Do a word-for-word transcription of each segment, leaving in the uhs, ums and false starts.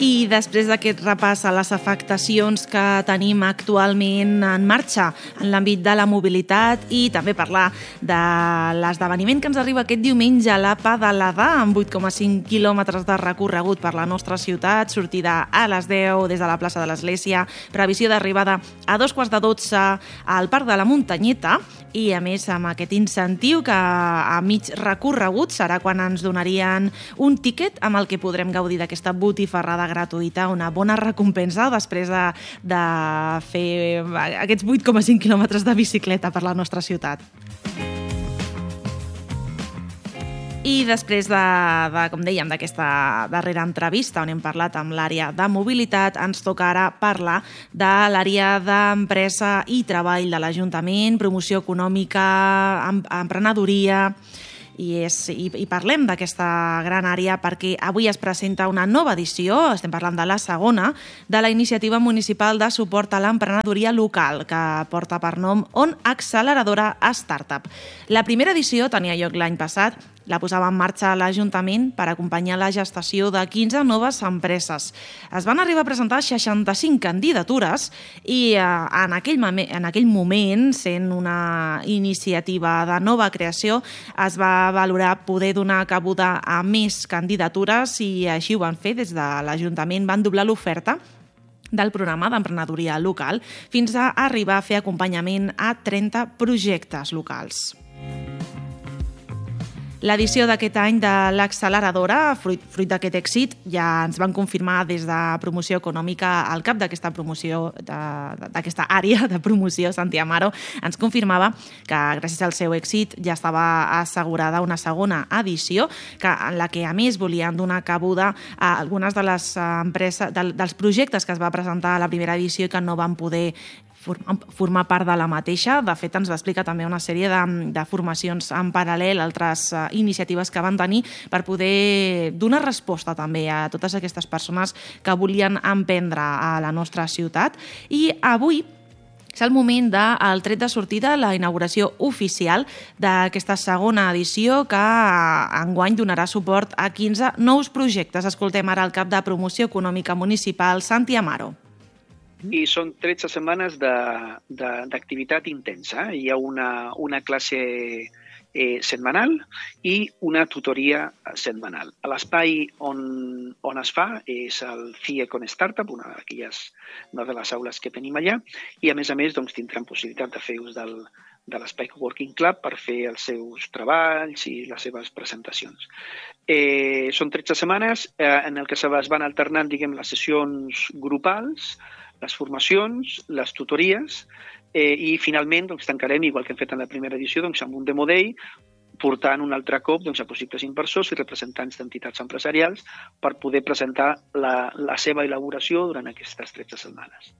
I després d'aquest repàs a les afectacions que tenim actualment en marxa en l'àmbit de la mobilitat i també parlar de l'esdeveniment que ens arriba aquest diumenge, la Pedalada, amb vuit coma cinc quilòmetres de recorregut per la nostra ciutat, sortida a les deu des de la plaça de l'Església, previsió d'arribada a dos quarts de dotze al Parc de la Muntanyeta i, a més, amb aquest incentiu que a mig recorregut serà quan ens donarien un tíquet amb el que podrem gaudir d'aquesta botifarrada gratuïta, una bona recompensa després de, de fer aquests vuit coma cinc quilòmetres de bicicleta per la nostra ciutat. I després de, de com dèiem, d'aquesta darrera entrevista on hem parlat amb l'àrea de mobilitat, ens toca ara parlar de l'àrea d'empresa i treball de l'Ajuntament, promoció econòmica, emprenedoria. I, és, i, i parlem d'aquesta gran àrea perquè avui es presenta una nova edició, estem parlant de la segona, de la iniciativa municipal de suport a l'emprenedoria local, que porta per nom On Acceleradora Startup. La primera edició tenia lloc l'any passat, la posava en marxa l'Ajuntament per acompanyar la gestació de quinze noves empreses. Es van arribar a presentar seixanta-cinc candidatures i eh, en, aquell en aquell moment, sent una iniciativa de nova creació, es va valorar poder donar cabuda a més candidatures i així ho van fer des de l'Ajuntament. Van doblar l'oferta del programa d'emprenedoria local fins a arribar a fer acompanyament a trenta projectes locals. L'edició d'aquest any de l'acceleradora, fruit, fruit d'aquest èxit, ja ens van confirmar des de promoció econòmica al cap d'aquesta promoció, d'aquesta àrea de promoció, Santi Amaro, ens confirmava que gràcies al seu èxit ja estava assegurada una segona edició, que, en la que a més volien donar cabuda a algunes de les empreses, de, dels projectes que es va presentar a la primera edició i que no van poder formar part de la mateixa. De fet, ens va explicar també una sèrie de, de formacions en paral·lel, altres uh, iniciatives que van tenir per poder donar resposta també a totes aquestes persones que volien emprendre a la nostra ciutat. I avui és el moment del tret de sortida, la inauguració oficial d'aquesta segona edició que enguany donarà suport a quinze nous projectes. Escoltem ara el cap de promoció econòmica municipal, Santi Amaro. I són tretze setmanes d'activitat intensa. Hi ha una, una classe eh, setmanal i una tutoria setmanal. L'espai on, on es fa és el C I E con Startup, una, una de les aules que tenim allà, i a més a més doncs, tindran possibilitat de fer ús del, de l'Espai Coworking Club per fer els seus treballs i les seves presentacions. Eh, són tretze setmanes eh, en el que es van alternant, diguem, les sessions grupals, les formacions, les tutories eh, i finalment doncs, tancarem, igual que hem fet en la primera edició, doncs, amb un Demo Day, portant un altre cop doncs, a possibles inversors i representants d'entitats empresarials per poder presentar la, la seva elaboració durant aquestes tretze setmanes.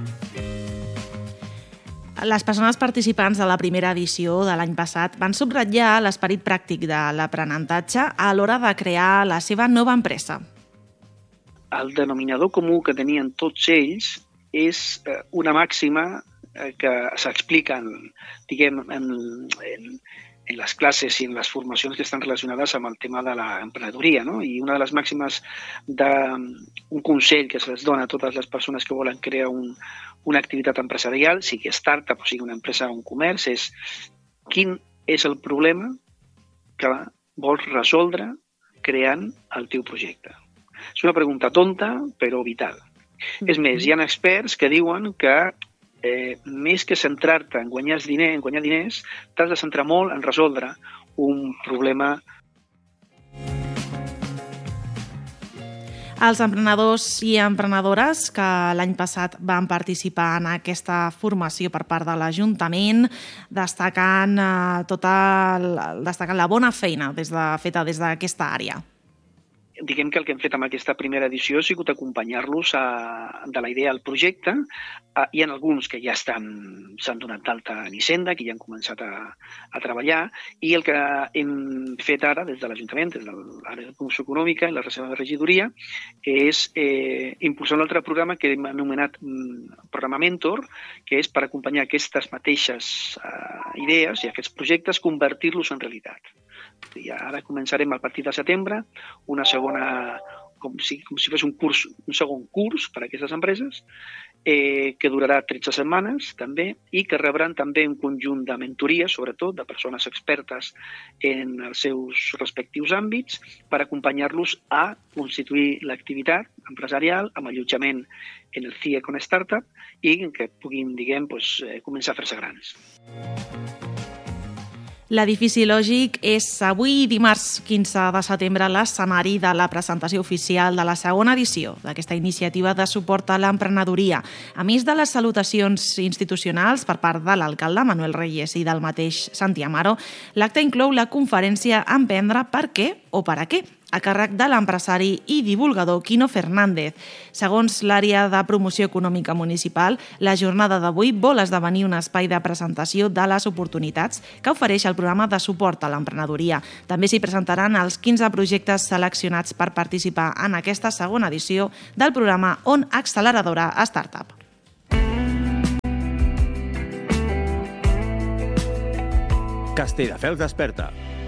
Les persones participants de la primera edició de l'any passat van subratllar l'esperit pràctic de l'aprenentatge a l'hora de crear la seva nova empresa. El denominador comú que tenien tots ells és una màxima que s'explica diguem, en, en, en les classes i en les formacions que estan relacionades amb el tema de l'emprenedoria, no? I una de les màximes d'un consell que se'ls dona a totes les persones que volen crear un, una activitat empresarial, sigui startup o sigui una empresa o un comerç, és quin és el problema que vols resoldre creant el teu projecte. És una pregunta tonta, però vital. És més, hi ha experts que diuen que eh, més que centrar-te en guanyar diners, en guanyar diners, t'has de centrar molt en resoldre un problema. Els emprenedors i emprenedores que l'any passat van participar en aquesta formació per part de l'Ajuntament destacant, eh, tota, destacant la bona feina des de, feta des d'aquesta àrea. Diguem que el que hem fet amb aquesta primera edició ha sigut acompanyar-los de la idea al projecte. Hi ha alguns que ja s'han donat d'alta en Hisenda, que ja han començat a, a treballar, i el que hem fet ara des de l'Ajuntament, des de l'àrea de promoció econòmica i la seva regidoria, és eh, impulsar un altre programa que hem anomenat mm, Programa Mentor, que és per acompanyar aquestes mateixes eh, idees i aquests projectes, convertir-los en realitat. I ara començarem a partir de setembre una segona, com si, com si fos un curs, un segon curs per a aquestes empreses, eh, que durarà tretze setmanes també, i que rebran també un conjunt de mentories, sobretot de persones expertes en els seus respectius àmbits, per acompanyar-los a constituir l'activitat empresarial amb allotjament en el C I E con Startup i que puguin, diguem, doncs, començar a fer-se grans. L'edifici Lògic és avui, dimarts quinze de setembre, l'escenari de la presentació oficial de la segona edició d'aquesta iniciativa de suport a l'emprenedoria. A més de les salutacions institucionals per part de l'alcalde Manuel Reyes i del mateix Santi Amaro, l'acte inclou la conferència Emprendre per què o per a què, a càrrec de l'empresari i divulgador Quino Fernández. Segons l'àrea de promoció econòmica municipal, la jornada d'avui vol esdevenir un espai de presentació de les oportunitats que ofereix el programa de suport a l'emprenedoria. També s'hi presentaran els quinze projectes seleccionats per participar en aquesta segona edició del programa On Acceleradora Startup. Castelldefels desperta.